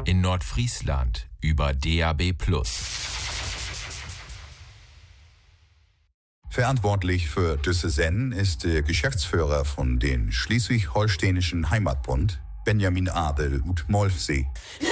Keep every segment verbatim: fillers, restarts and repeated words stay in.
In Nordfriesland über D A B plus. Verantwortlich für diese Sendung ist der Geschäftsführer von den Schleswig-Holsteinischen Heimatbund, Benjamin Adel ut Molfsee.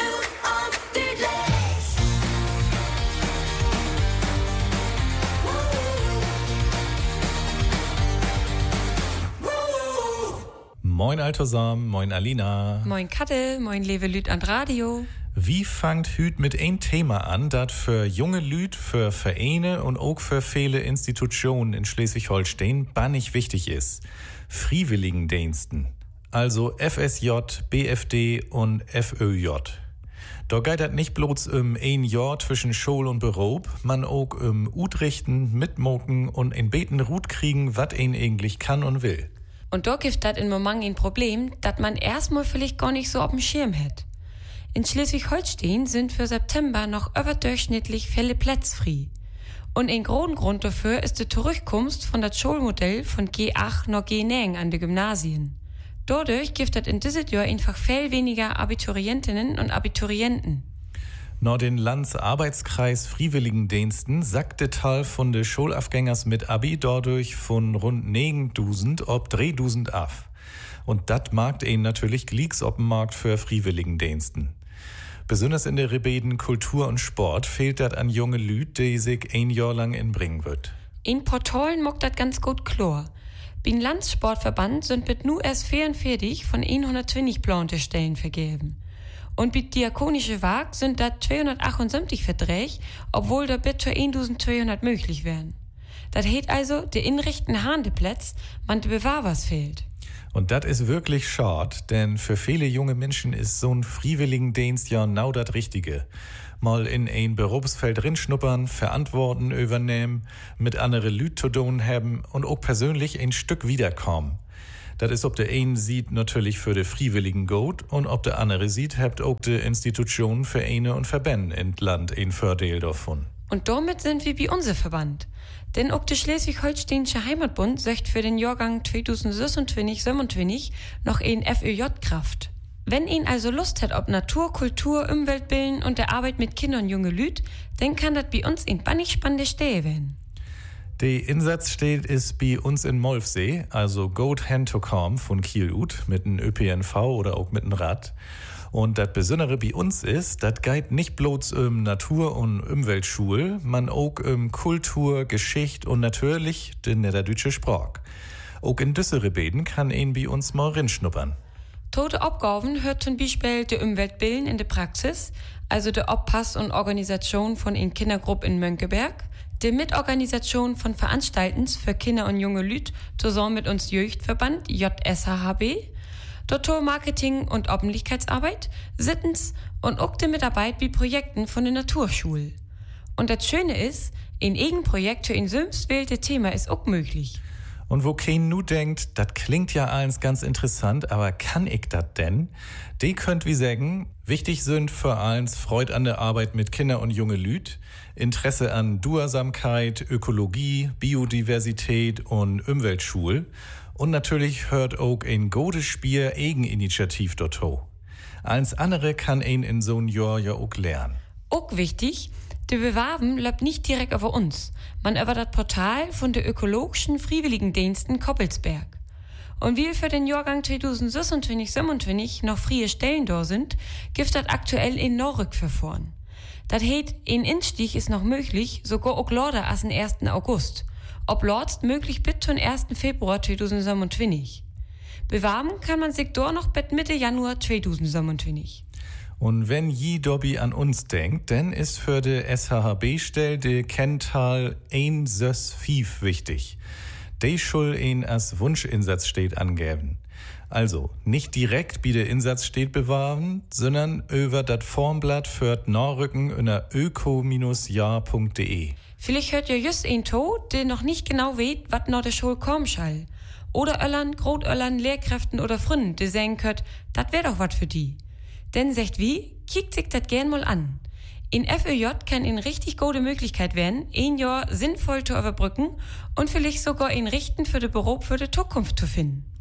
Moin Altosam, moin Alina. Moin Kattel, moin Lewe Lüt an Radio. Wie fangt Hüt mit ein Thema an, das für junge Lüt, für Vereine und auch für viele Institutionen in Schleswig-Holstein bannig wichtig ist? Freiwilligendiensten, also F S J, B F D und F Ö J. Da geht das nicht bloß um ein Jahr zwischen Schul und Beruf, man auch um Utrichten, mitmoken und in Beten Rut kriegen, was ein eigentlich kann und will. Und da gibt das in Moment ein Problem, das man erstmal vielleicht gar nicht so auf dem Schirm hat. In Schleswig-Holstein sind für September noch überdurchschnittlich viele Plätze frei. Und ein großen Grund dafür ist die Zurückkunft von das Schulmodell von G acht nach G neun an die Gymnasien. Dadurch gibt es in diesem Jahr einfach viel weniger Abiturientinnen und Abiturienten. Nach den Landsarbeitskreis Freiwilligendiensten sackte Teil von de Schulafgängers mit Abi dadurch von rund neuntausend ob dreitausend af. Und dat markt ihn natürlich Glicks op dem Markt für Freiwilligendiensten. Besonders in der Rebeden Kultur und Sport fehlt dat an junge Lüt, die sich ein Jahr lang inbringen wird. In Portalen mockt dat ganz gut klar. Beim Landessportverband sind mit nu erst vierundvierzig von hundertzwanzig plante Stellen vergeben. Und bei Diakonische Werk sind da zweihundertachtundsiebzig Verträge, obwohl da bis zu eintausendzweihundert möglich wären. Das heißt also, der inrichten Handeplätz, man de Bewahrers fehlt. Und das ist wirklich schade, denn für viele junge Menschen ist so ein Freiwilligendienst ja genau das Richtige. Mal in ein Berufsfeld rinschnuppern, Verantworten übernehmen, mit andere Lüt zu tun haben und auch persönlich ein Stück wiederkommen. Das ist, ob der eine sieht, natürlich für die Freiwilligen gut und ob der andere sieht, habt auch die Institutionen, Vereine und Verbände in Land ein Vorteil davon. Und damit sind wir bei unser Verband. Denn auch der Schleswig-Holsteinische Heimatbund sagt für den Jahrgang zweitausendsechsundzwanzig siebenundzwanzig noch ein F Ö J-Kraft. Wenn ihn also Lust hat ob Natur, Kultur, Umweltbilden und der Arbeit mit Kindern und junge Lüt, dann kann das bei uns ein bannig spannende Stelle werden. Die Insatzstelle ist bei uns in Molfsee, also Goat Hand to Come von Kiel-Ut mit einem Ö P N V oder auch mit einem Rad. Und das Besondere bei uns ist, das geht nicht bloß um Natur- und Umweltschule, man auch um Kultur, Geschichte und natürlich die niederdeutsche Sprache. Auch in düssere Beden kann ihn bei uns mal rinschnuppern. Tote Aufgaben hört zum Beispiel die Umweltbilden in der Praxis, also die Obpass und Organisation von in Kindergruppe in Mönckeberg, die Mitorganisation von Veranstaltens für Kinder und junge Lüt zusammen mit uns Jugendverband J S H H B, Doktor Marketing und Öffentlichkeitsarbeit, Sittens und auch die Mitarbeit bei Projekten von der Naturschule. Und das Schöne ist, ein Eigenprojekt für ein selbst wählte Thema ist auch möglich. Und wo kein nu denkt, das klingt ja alles ganz interessant, aber kann ich das denn? Die könnt wie sagen, wichtig sind für eins Freude an der Arbeit mit Kinder und junge Lüt, Interesse an Duersamkeit, Ökologie, Biodiversität und Umweltschule. Und natürlich hört auch ein gutes Spiel Eigeninitiativ dortho. Alles andere kann ein in so ein Jahr ja auch lernen. Auch wichtig, die Bewerben läuft nicht direkt über uns, man über das Portal von der ökologischen Freiwilligendiensten Koppelsberg. Und wie für den Jahrgang zweitausendsechsundzwanzig siebenundzwanzig noch freie Stellen da sind, gibt das aktuell in Norrückverfahren. Das heißt, ein Einstieg ist noch möglich, sogar auch leider als den ersten August. Ob Lords möglich bis zum ersten Februar zweitausendsiebenundzwanzig. Bewerben kann man sich dort noch bis Mitte Januar zweitausendsiebenundzwanzig. Und wenn je Dobby an uns denkt, dann ist für die S H H B-Stelle die Kenntal ein Sös Fief wichtig. Die soll ihn als Wunschinsatz steht angeben. Also nicht direkt bei der Insatz steht bewahren, sondern über das Formblatt für Norrücken unter öko Bindestrich jahr punkt de. Vielleicht hört ihr just ein To, der noch nicht genau weiß, was nach der Schule kommen soll. Oder Öllern, Grotöllern, Lehrkräften oder Fründen, die sagen könnt, das wär doch was für die. Denn sagt wie, kickt sich das gern mal an. In F Ö J kann eine richtig gute Möglichkeit werden, ein Jahr sinnvoll zu überbrücken und vielleicht sogar einen Richten für den Beruf für die Zukunft zu finden.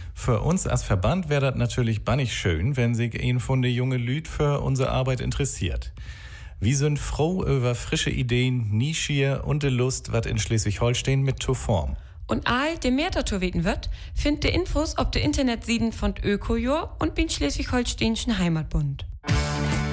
Für uns als Verband wäre das natürlich bannig schön, wenn sich ein von den jungen Lüd für unsere Arbeit interessiert. Wir sind froh über frische Ideen, Nischier und die Lust, was in Schleswig-Holstein mit zu formen. Und all, der mehr dazu weten wird, findet die Infos auf der Internetseiten von Ökojor und bin Schleswig-Holsteinischen Heimatbund.